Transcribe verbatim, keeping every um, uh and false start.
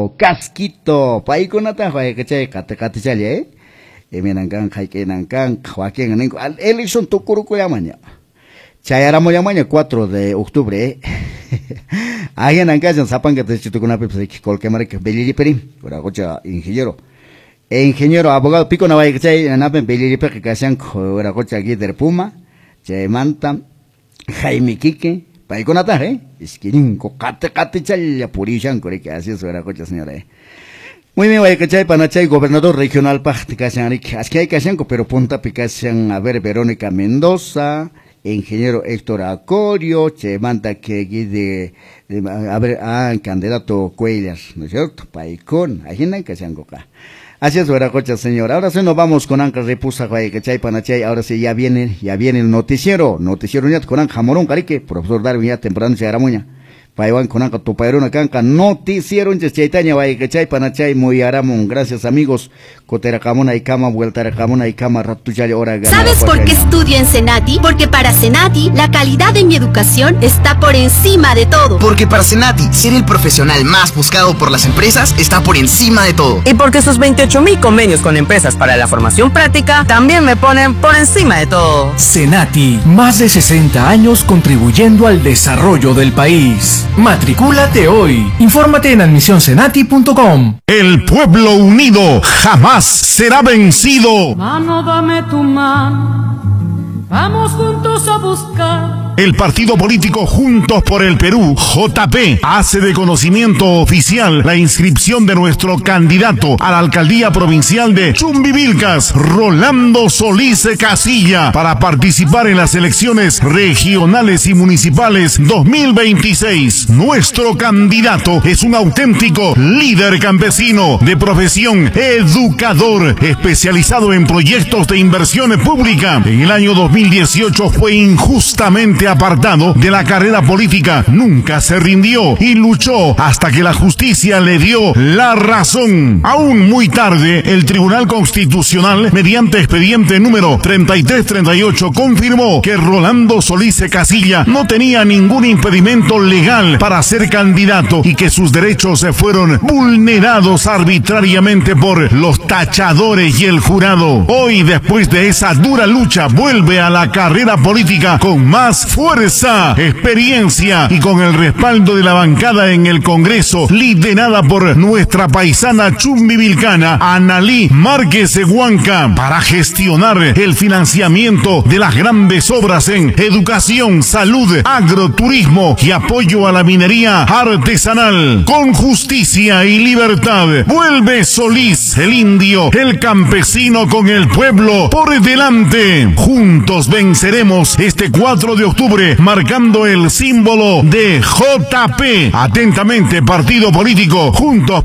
casquito, casquito. Paikunata, joder, que chay, cate, cate, chay, eh. Eminangan, jaikenangan, joaquín, elección tucuruco yamaña. Chayaramo yamaña cuatro de octubre, eh. Ahí en Ancayan, sapan que te chito con una pepe, que colquemare, que belli peri, por agocha, ingeniero. E ingeniero, abogado, pico na vaya que chay, en apen belli peri, que hacían, por agocha aquí de Puma, chay manta, Jaime Quique, paikunata, eh. Es que ninco, cate, cate, chay, purishan, core, que así es, por agocha, señora, eh. Muy bien, vaya que chay, panachay, gobernador regional, pacticasan, es que hay que hacer, pero punta picasan, a ver, Verónica Mendoza, ingeniero Héctor Acorio, che manda que de, de a ver, ah, candidato Cuellar, ¿no es cierto? Paicón, ahí no hay que hacer acá. Así es, cocha, señor. Ahora sí nos vamos con Anca Repusa, vaya que chay, panachay, ahora sí ya viene, ya viene el noticiero, noticiero ya con Anca Morón, carique, profesor Darwin ya temprano se aramuña. Paiwan con Anca Tupairona Canca, noticiero en Chaitaña, vaya que chay, panachay, muy aramón. Gracias, amigos. Cotera Camona y Cama, vuelta a Camona y Cama, Ratuyay, hora ganada. ¿Sabes por qué estudio en Senati? Porque para Senati, la calidad de mi educación está por encima de todo. Porque para Senati, ser el profesional más buscado por las empresas está por encima de todo. Y porque sus veintiocho mil convenios con empresas para la formación práctica también me ponen por encima de todo. Senati, más de sesenta años contribuyendo al desarrollo del país. Matricúlate hoy. Infórmate en admisión senati punto com. El pueblo unido jamás será vencido. Mano, dame tu mano, vamos juntos a buscar. El partido político Juntos por el Perú, J P, hace de conocimiento oficial la inscripción de nuestro candidato a la alcaldía provincial de Chumbivilcas, Rolando Solís Casilla, para participar en las elecciones regionales y municipales dos mil veintiséis. Nuestro candidato es un auténtico líder campesino, de profesión educador, especializado en proyectos de inversión pública. En el año dos mil dieciocho fue injustamente apartado de la carrera política, nunca se rindió y luchó hasta que la justicia le dio la razón. Aún muy tarde, el Tribunal Constitucional, mediante expediente número treinta y tres treinta y ocho, confirmó que Rolando Solís Casilla no tenía ningún impedimento legal para ser candidato y que sus derechos se fueron vulnerados arbitrariamente por los tachadores y el jurado. Hoy, después de esa dura lucha, vuelve a la carrera política con más fuerza, experiencia y con el respaldo de la bancada en el Congreso, liderada por nuestra paisana chumbivilcana Analí Márquez Huanca, para gestionar el financiamiento de las grandes obras en educación, salud, agroturismo y apoyo a la minería artesanal. Con justicia y libertad, vuelve Solís, el indio, el campesino, con el pueblo por delante. Juntos venceremos este cuatro de octubre, marcando el símbolo de J P. Atentamente, partido político Juntos